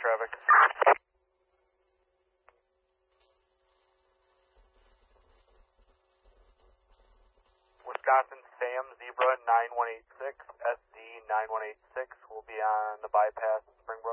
traffic. Wisconsin Sam Zebra 9186, SD 9186 will be on the bypass Springboard.